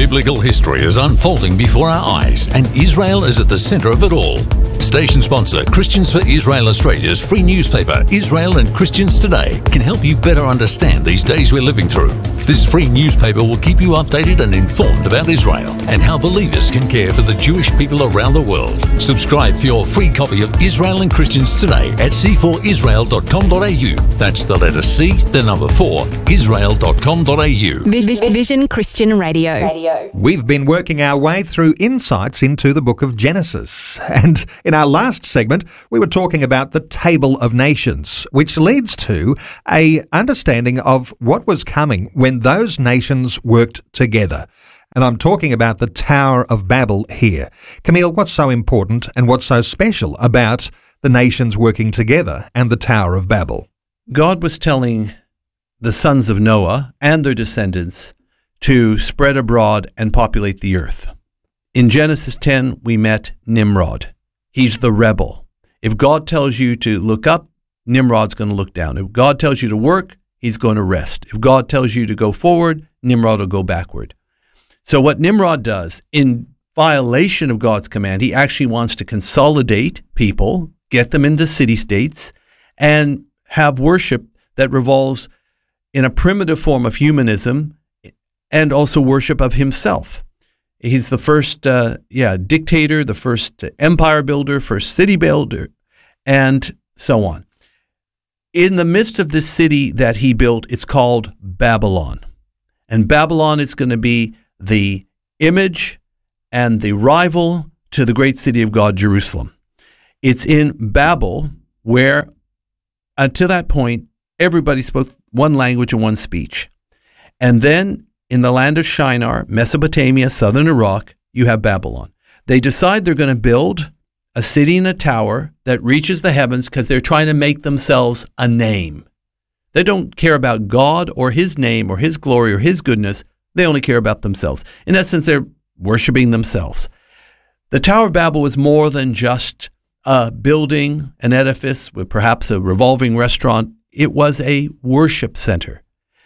Biblical history is unfolding before our eyes, and Israel is at the centre of it all. Station sponsor Christians for Israel Australia's free newspaper, Israel and Christians Today, can help you better understand these days we're living through. This free newspaper will keep you updated and informed about Israel and how believers can care for the Jewish people around the world. Subscribe for your free copy of Israel and Christians Today at c4israel.com.au. That's the letter C, the number 4, israel.com.au. Vision Christian Radio. We've been working our way through insights into the book of Genesis. And in our last segment, we were talking about the Table of Nations, which leads to an understanding of what was coming when those nations worked together. And I'm talking about the Tower of Babel here. Camille, what's so important and what's so special about the nations working together and the Tower of Babel? God was telling the sons of Noah and their descendants to spread abroad and populate the earth. In Genesis 10, we met Nimrod. He's the rebel. If God tells you to look up, Nimrod's going to look down. If God tells you to work, he's going to rest. If God tells you to go forward, Nimrod will go backward. So what Nimrod does, in violation of God's command, he actually wants to consolidate people, get them into city-states, and have worship that revolves in a primitive form of humanism and also worship of himself. He's the first dictator, the first empire builder, first city builder, and so on. In the midst of this city that he built, it's called Babylon. And Babylon is going to be the image and the rival to the great city of God, Jerusalem. It's in Babel where, until that point, everybody spoke one language and one speech. And then in the land of Shinar, Mesopotamia, southern Iraq, you have Babylon. They decide they're going to build a city and a tower that reaches the heavens because they're trying to make themselves a name. They don't care about God or his name or his glory or his goodness. They only care about themselves. In essence, they're worshiping themselves. The Tower of Babel was more than just a building, an edifice with perhaps a revolving restaurant. It was a worship center.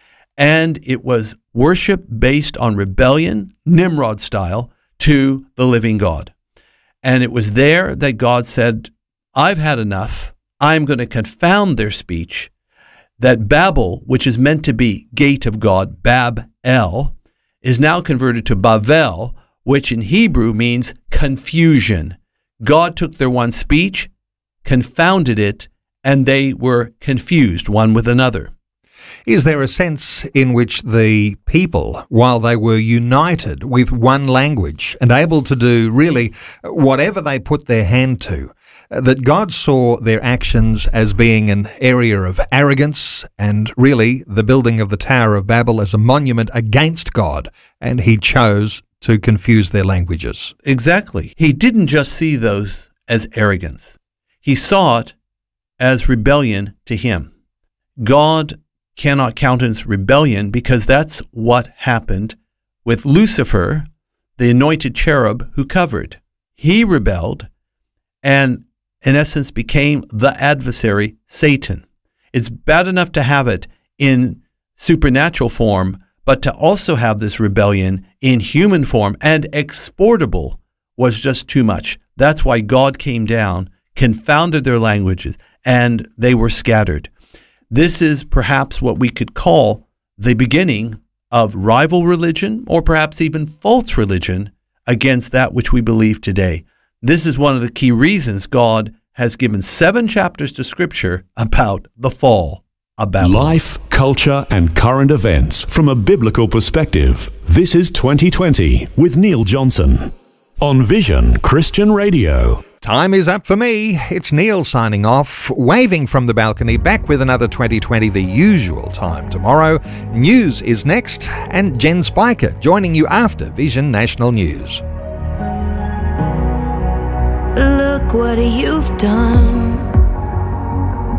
And it was worship based on rebellion, Nimrod style, to the living God. And it was there that God said, I've had enough. I'm going to confound their speech. That Babel, which is meant to be gate of God, Bab-el, is now converted to Bavel, which in Hebrew means confusion. God took their one speech, confounded it, and they were confused one with another. Is there a sense in which the people, while they were united with one language and able to do really whatever they put their hand to, that God saw their actions as being an area of arrogance and really the building of the Tower of Babel as a monument against God, and he chose to confuse their languages? Exactly. He didn't just see those as arrogance. He saw it as rebellion to him. God cannot countenance rebellion because that's what happened with Lucifer, the anointed cherub who covered. He rebelled and in essence became the adversary, Satan. It's bad enough to have it in supernatural form, but to also have this rebellion in human form and exportable was just too much. That's why God came down, confounded their languages, and they were scattered. This is perhaps what we could call the beginning of rival religion, or perhaps even false religion, against that which we believe today. This is one of the key reasons God has given 7 chapters to Scripture about the fall of Babylon. Life, culture, and current events from a biblical perspective. This is 2020 with Neil Johnson on Vision Christian Radio. Time is up for me. It's Neil signing off, waving from the balcony, back with another 2020 the usual time tomorrow. News is next, and Jen Spiker joining you after Vision National News. Look what you've done.